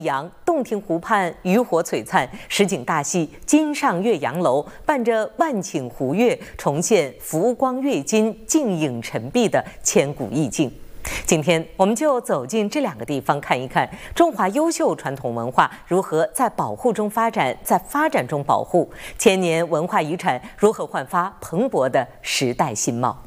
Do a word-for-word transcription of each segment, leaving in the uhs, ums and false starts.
阳洞庭湖畔渔火璀璨，实景大戏《金上岳阳楼》伴着万顷湖月，重现浮光跃金、镜影沉璧的千古意境。今天我们就走进这两个地方，看一看中华优秀传统文化如何在保护中发展，在发展中保护，千年文化遗产如何焕发蓬勃的时代新貌。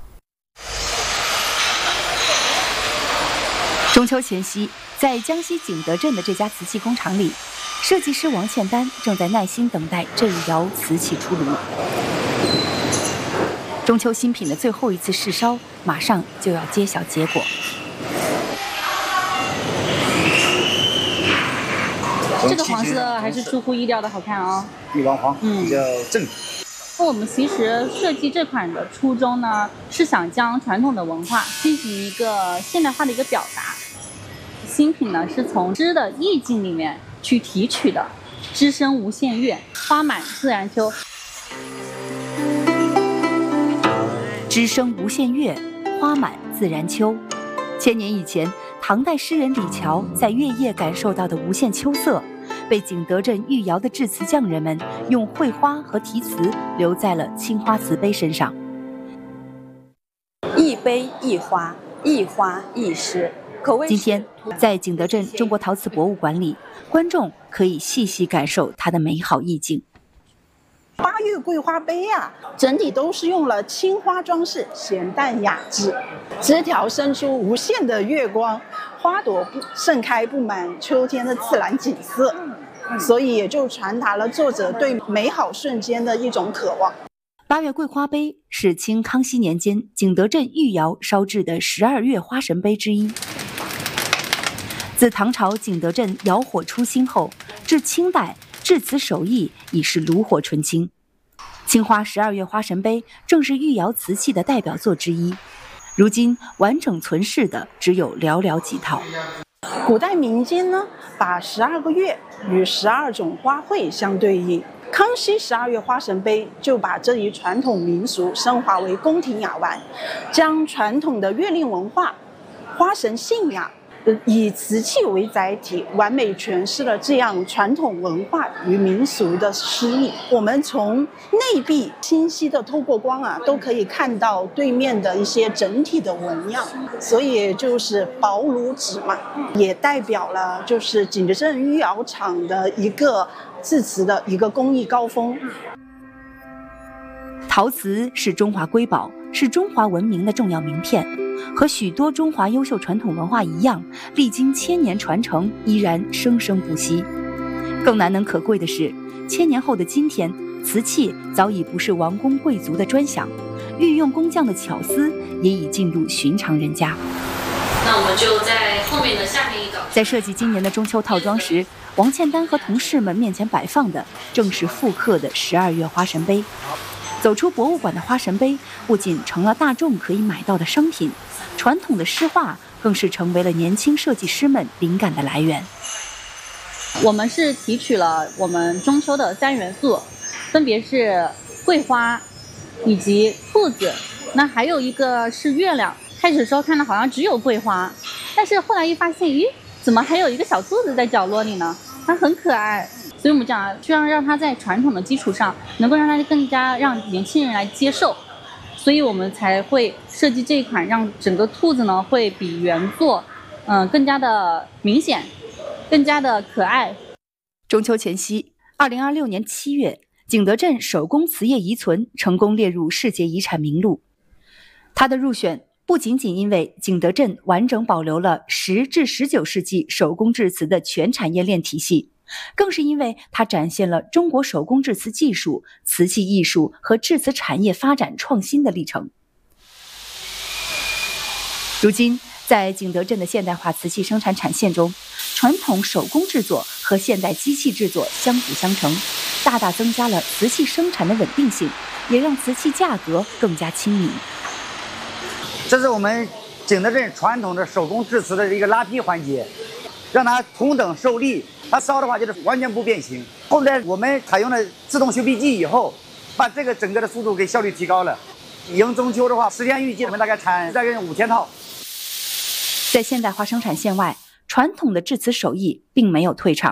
中秋前夕，在江西景德镇的这家瓷器工厂里，设计师王倩丹正在耐心等待这一窑瓷器出炉。中秋新品的最后一次试烧，马上就要揭晓结果。 这个黄色还是出乎意料的好看哦， 玉王黄，比较正。 那我们其实设计这款的初衷呢，是想将传统的文化进行一个现代化的一个表达。新品呢是从诗的意境里面去提取的，枝生无限月，花满自然秋。 枝生无限月，花满自然秋。千年以前，唐代诗人李峤在月夜感受到的无限秋色，被景德镇御窑的制瓷匠人们用绘花和题词留在了青花瓷杯身上。 一杯一花，一花一诗。 今天，在景德镇中国陶瓷博物馆里，观众可以细细感受它的美好意境。 八月桂花杯啊，整体都是用了青花装饰，咸淡雅致，枝条伸出无限的月光，花朵盛开布满秋天的自然景色，所以也就传达了作者对美好瞬间的一种渴望。 八月桂花杯是清康熙年间景德镇御窑烧制的十二月花神杯之一。自唐朝景德镇窑火初兴后，至清代制瓷手艺已是炉火纯青。青花十二月花神杯正是御窑瓷器的代表作之一，如今完整存世的只有寥寥几套。 古代民间呢，把十二个月与十二种花卉相对应。康熙十二月花神杯就把这一传统民俗升华为宫廷雅玩，将传统的月令文化、花神信仰以瓷器为载体，完美诠释了这样传统文化与民俗的诗意。我们从内壁清晰的透过光啊，都可以看到对面的一些整体的纹样，所以就是薄如纸嘛，也代表了就是景德镇御窑厂的一个制瓷的一个工艺高峰。 陶瓷是中华瑰宝，是中华文明的重要名片。和许多中华优秀传统文化一样，历经千年传承，依然生生不息。更难能可贵的是，千年后的今天，瓷器早已不是王公贵族的专享，御用工匠的巧思也已进入寻常人家。 那我们就在后面的下面一个。 在设计今年的中秋套装时，王倩丹和同事们面前摆放的正是复刻的十二月花神杯。走出博物馆的花神杯不仅成了大众可以买到的商品，传统的诗画更是成为了年轻设计师们灵感的来源。 我们是提取了我们中秋的三元素，分别是桂花以及兔子，那还有一个是月亮。开始的时候看到好像只有桂花，但是后来一发现，咦，怎么还有一个小兔子在角落里呢？它很可爱。所以我们讲，就要让它在传统的基础上，能够让它更加让年轻人来接受，所以我们才会设计这一款，让整个兔子呢会比原作，嗯、呃，更加的明显，更加的可爱。 中秋前夕，二零二六年七月，景德镇手工瓷业遗存成功列入世界遗产名录。它的入选不仅仅因为景德镇完整保留了十至十九世纪手工制瓷的全产业链体系，更是因为它展现了中国手工制瓷技术、瓷器艺术和制瓷产业发展创新的历程。如今，在景德镇的现代化瓷器生产产线中，传统手工制作和现代机器制作相辅相成，大大增加了瓷器生产的稳定性，也让瓷器价格更加亲民。 这是我们景德镇传统的手工制瓷的一个拉坯环节，让它同等受力。它烧的话就是完全不变形。后来我们采用了自动修坯机以后，把这个整个的速度给效率提高了。迎中秋的话，十天预计我们大概产大概五千套。 在现代化生产线外，传统的制瓷手艺并没有退场。